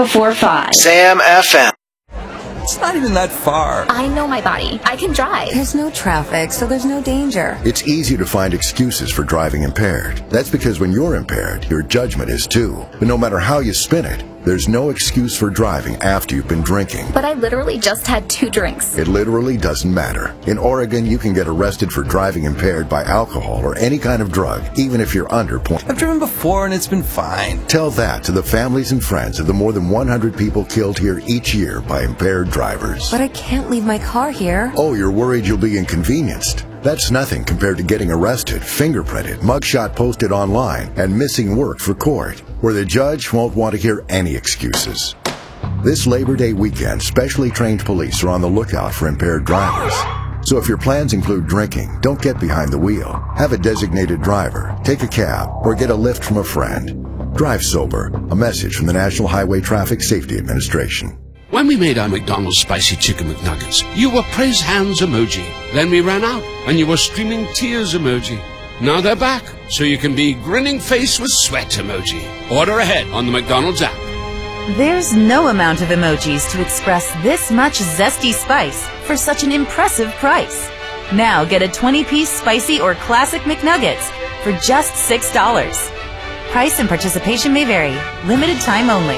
104.5 Sam FM. It's not even that far. I know my body. I can drive. There's no traffic, so there's no danger. It's easy to find excuses for driving impaired. That's because when you're impaired, your judgment is too. But no matter how you spin it, there's no excuse for driving after you've been drinking. But I literally just had 2 drinks. It literally doesn't matter. In Oregon, you can get arrested for driving impaired by alcohol or any kind of drug, even if you're under point. I've driven before and it's been fine. Tell that to the families and friends of the more than 100 people killed here each year by impaired drivers. But I can't leave my car here. Oh, you're worried you'll be inconvenienced? That's nothing compared to getting arrested, fingerprinted, mugshot posted online, and missing work for court, where the judge won't want to hear any excuses. This Labor Day weekend, specially trained police are on the lookout for impaired drivers. So if your plans include drinking, don't get behind the wheel. Have a designated driver, take a cab, or get a lift from a friend. Drive sober. A message from the National Highway Traffic Safety Administration. When we made our McDonald's Spicy Chicken McNuggets, you were praise hands emoji. Then we ran out, and you were streaming tears emoji. Now they're back, so you can be grinning face with sweat emoji. Order ahead on the McDonald's app. There's no amount of emojis to express this much zesty spice for such an impressive price. Now get a 20-piece spicy or classic McNuggets for just $6. Price and participation may vary. Limited time only.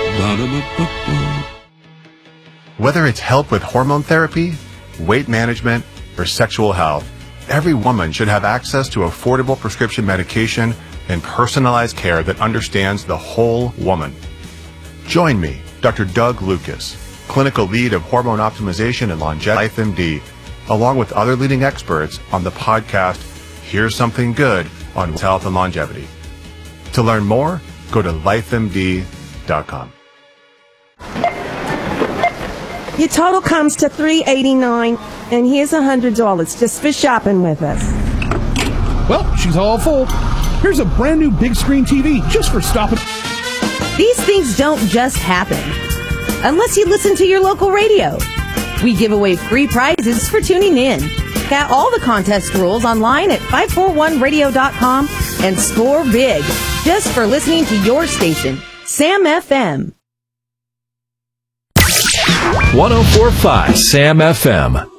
Whether it's help with hormone therapy, weight management, or sexual health, every woman should have access to affordable prescription medication and personalized care that understands the whole woman. Join me, Dr. Doug Lucas, clinical lead of hormone optimization and longevity at LifeMD, along with other leading experts on the podcast Here's Something Good on Health and Longevity. To learn more, go to lifemd.com. Your total comes to $389, and here's $100 just for shopping with us. Well, she's all full. Here's a brand new big screen TV just for stopping. These things don't just happen unless you listen to your local radio. We give away free prizes for tuning in. Get all the contest rules online at 541radio.com and score big just for listening to your station, Sam FM. 104.5 Sam FM.